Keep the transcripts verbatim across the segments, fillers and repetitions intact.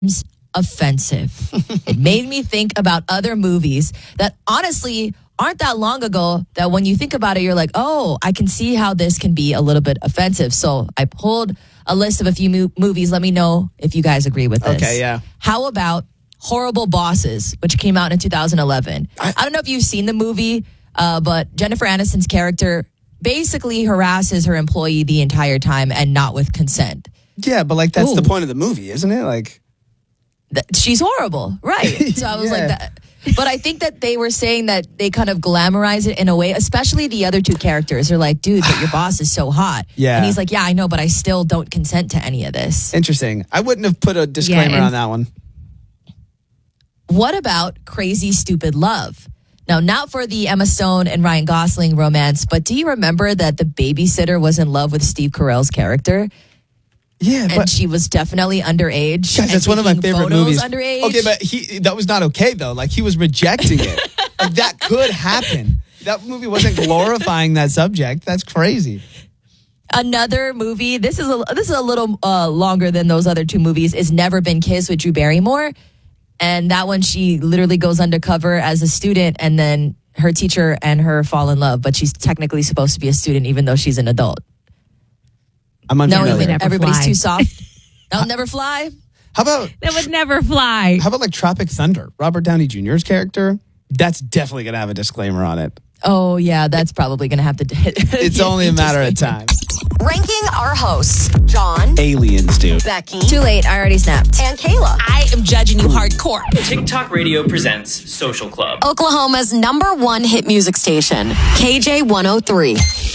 offensive. It made me think about other movies that honestly aren't that long ago that when you think about it, you're like, oh, I can see how this can be a little bit offensive. So I pulled a list of a few mo- movies. Let me know if you guys agree with this. Okay, yeah. How about Horrible Bosses, which came out in two thousand eleven? I, I don't know if you've seen the movie, uh, but Jennifer Aniston's character basically harasses her employee the entire time and not with consent. Yeah, but like that's Ooh. the point of the movie, isn't it? Like, Th- she's horrible, right? So I was Yeah. like that. But I think that they were saying that they kind of glamorize it in a way, especially the other two characters are like, dude, but your boss is so hot. Yeah. And he's like, yeah, I know, but I still don't consent to any of this. interesting. I wouldn't have put a disclaimer and- on that one. What about Crazy Stupid Love? Now, not for the Emma Stone and Ryan Gosling romance, but do you remember that the babysitter was in love with Steve Carell's character? Yeah, And but she was definitely underage. guys, and that's one of my taking favorite photos movies. Underage. Okay, but he that was not okay though. Like he was rejecting it. Like that could happen. That movie wasn't glorifying that subject. That's crazy. Another movie, this is a this is a little uh, longer than those other two movies, is Never Been Kissed with Drew Barrymore. And that one, she literally goes undercover as a student, and then her teacher and her fall in love, but she's technically supposed to be a student even though she's an adult. I'm No, unfamiliar. even Never everybody's fly. too soft. That'll never fly. How about That would never fly. how about like Tropic Thunder? Robert Downey Junior's character? That's definitely gonna have a disclaimer on it. Oh, yeah, that's probably going to have to... It's only a matter of time. Ranking our hosts, John, Aliens, dude. Becky, Too late. I already snapped. and Kayla. I am judging you hardcore. TikTok Radio presents Social Club. Oklahoma's number one hit music station, K J one oh three.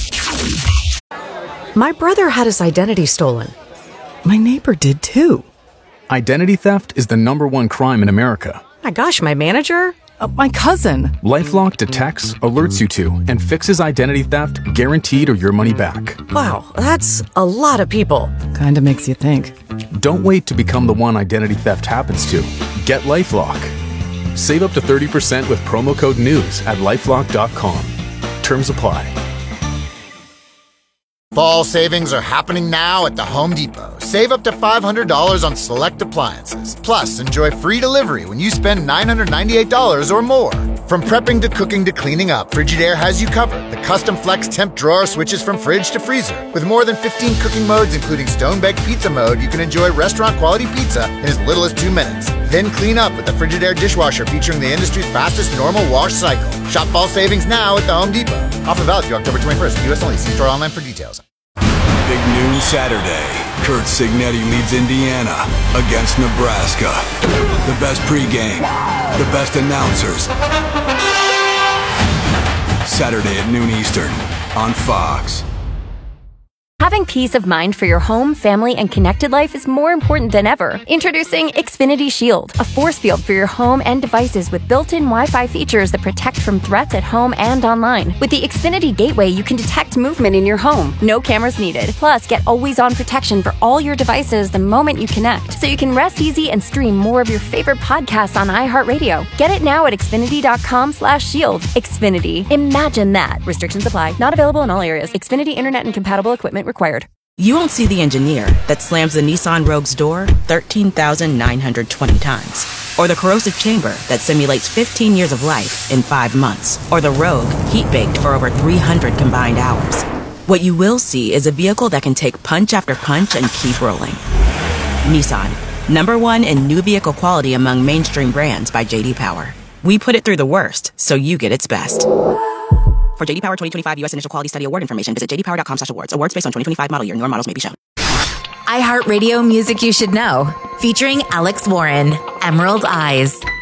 My brother had his identity stolen. My neighbor did too. Identity theft is the number one crime in America. My gosh, my manager? Uh, my cousin. LifeLock detects, alerts you to, and fixes identity theft guaranteed or your money back. Wow, that's a lot of people. Kinda makes you think. Don't wait to become the one identity theft happens to. Get LifeLock. Save up to thirty percent with promo code NEWS at lifelock dot com. Terms apply. Fall savings are happening now at the Home Depot. Save up to five hundred dollars on select appliances. Plus, enjoy free delivery when you spend nine hundred ninety-eight dollars or more. From prepping to cooking to cleaning up, Frigidaire has you covered. The custom flex temp drawer switches from fridge to freezer. With more than fifteen cooking modes, including stone baked pizza mode, you can enjoy restaurant quality pizza in as little as two minutes. Then clean up with the Frigidaire dishwasher featuring the industry's fastest normal wash cycle. Shop fall savings now at the Home Depot. Offer valid through October twenty-first. U S only. See store online for details. Big noon Saturday. Kurt Signetti leads Indiana against Nebraska. The best pregame, the best announcers. Saturday at noon Eastern on Fox. Having peace of mind for your home, family, and connected life is more important than ever. Introducing Xfinity Shield, a force field for your home and devices with built-in Wi-Fi features that protect from threats at home and online. With the Xfinity Gateway, you can detect movement in your home. No cameras needed. Plus, get always-on protection for all your devices the moment you connect, so you can rest easy and stream more of your favorite podcasts on iHeartRadio. Get it now at xfinity.com slash shield. Xfinity. Imagine that. Restrictions apply. Not available in all areas. Xfinity Internet and compatible equipment required. You won't see the engineer that slams the Nissan Rogue's door thirteen thousand nine hundred twenty times. Or the corrosive chamber that simulates fifteen years of life in five months. Or the Rogue heat-baked for over three hundred combined hours. What you will see is a vehicle that can take punch after punch and keep rolling. Nissan, number one in new vehicle quality among mainstream brands by J D Power. We put it through the worst, so you get its best. For J D Power twenty twenty-five U S Initial Quality Study Award information, visit j d power dot com slash awards. Awards based on twenty twenty-five model year. Newer models may be shown. iHeartRadio Music You Should Know, featuring Alex Warren, Emerald Eyes.